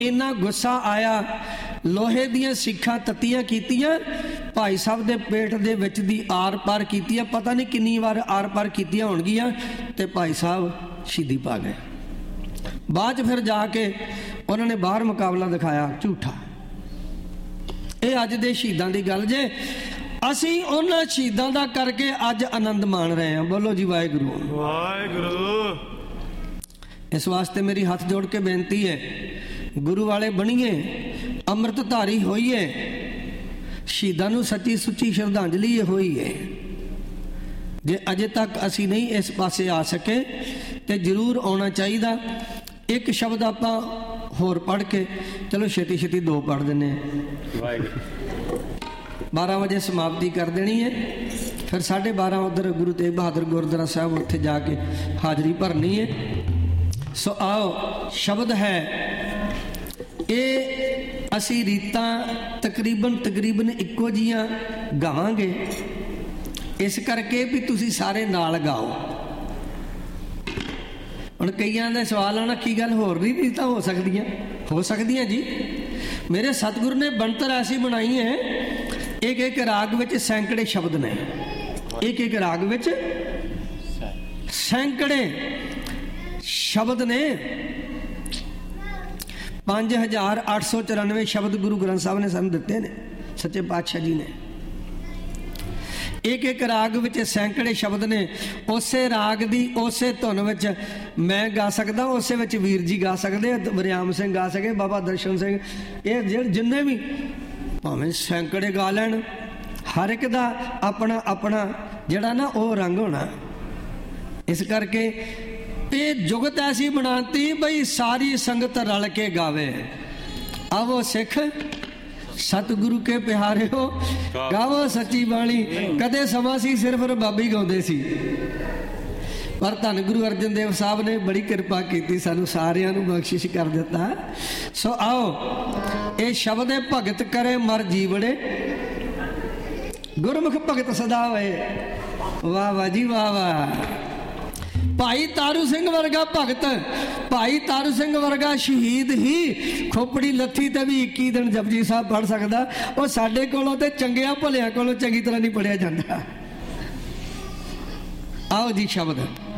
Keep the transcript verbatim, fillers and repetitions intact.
इन्ना गुस्सा आया, लोहे दियां सिक्खां तत्तियां कीतियां, भाई साहब दे पेट दे विच दी आर पार कीतियां, पता नहीं किन्नी बार आर पार कीतियां होणगियां, ते भाई साहब शहीदी पा गए। बाद फिर जाके उन्होंने बाहर मुकाबला दिखाया झूठा। ये अज दे शहीदां दी गल जे, असी उन्हां शहीदां दा करके अज आनंद मान रहे हैं। बोलो जी वाहिगुरू वाहिगुरू। इस वास्ते मेरी हाथ जोड़ के बेनती है, गुरु वाले बनीए, अमृतधारी होइए, शहीदां नूं सच्ची सुच्ची श्रद्धांजलि होई है। जे अजे तक असी नहीं इस पासे आ सके तो जरूर आना चाहिए। एक शब्द आपां होर पढ़ के चलो छेती छेती दो पढ़ देने, बारह बजे समाप्ति कर देनी है, फिर साढ़े बारह उधर गुरु तेग बहादुर गुरुद्वारा साहब उत्थे जाके हाजरी भरनी है। सो आओ, शब्द है ये असी रीतां तकरीबन तकरीबन इक्को जिहियां गावांगे, इस करके भी तुसी सारे नाल गाओ। हुण कईयां दे सवाल आना की गल होर भी रीतां हो सकदियां, हो सकदियां जी। मेरे सतगुरु ने बनतर ऐसी बनाई है, एक एक राग विच सैकड़े शब्द ने, एक एक राग विच सैकड़े शब्द ने। पांच हजार अठ सौ चौरानवे शब्द गुरु ग्रंथ साहब ने सानू दिते ने, सच्चे पातशाह जी ने। एक एक राग विच सैकड़े शब्द ने। उसे राग दी उसे धुन विच मैं गा सकदा, उसे विच वीर जी गा सकदे, वरियाम सिंह गा सके, बाबा दर्शन सिंह, ये जिन्ने भी भावें सैकड़े गा लैन, हर एक दा अपना अपना जिहड़ा ना वो रंग होना। इस करके ये जुगत ऐसी बनाती बई सारी संगत रल के गावे। आवो सिख सतगुरु के प्यारे हो, गावो सच्ची बाणी। कदे समा सी सिर्फ रबाबी गाउंदे सी, पर धन गुरु अर्जन देव साहब ने बड़ी कृपा की, सानू सारियां नू बख्शिश कर दिता। सो आओ ये शब्द भगत करे मर जीवड़े, गुरमुख भगत सदा होए। वाह वाह जी वाह वाह। भाई तारू सिंह वर्गा भगत, भाई तारू सिंह वर्गा शहीद ही खोपड़ी लत्थी ते भी इक्की दिन जपजी साहब पढ़ सकदा। वो साडे कोलों ते चंगियां भलियां कोलों चंगी तरह नहीं पढ़िया जांदा। आओ जी शब्द